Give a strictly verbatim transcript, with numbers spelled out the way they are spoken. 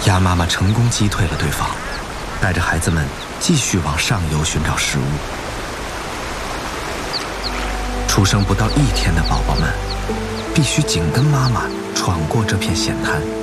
鸭妈妈成功击退了对方，带着孩子们继续往上游寻找食物。出生不到一天的宝宝们，必须紧跟妈妈闯过这片险滩。